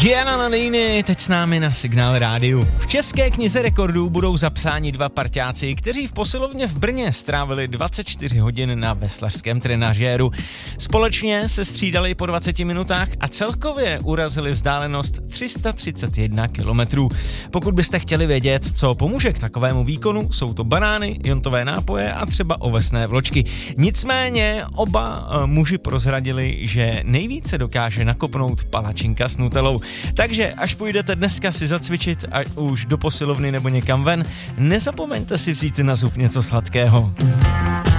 Gianna Nannini teď s námi na Signál rádiu. V České knize rekordů budou zapsáni dva parťáci, kteří v posilovně v Brně strávili 24 hodin na veslařském trenažéru. Společně se střídali po 20 minutách a celkově urazili vzdálenost 331 kilometrů. Pokud byste chtěli vědět, co pomůže k takovému výkonu, jsou to banány, jontové nápoje a třeba ovesné vločky. Nicméně oba muži prozradili, že nejvíce dokáže nakopnout palačinka s nutelou. Takže až půjdete dneska si zacvičit a už do posilovny nebo někam ven, nezapomeňte si vzít na zub něco sladkého.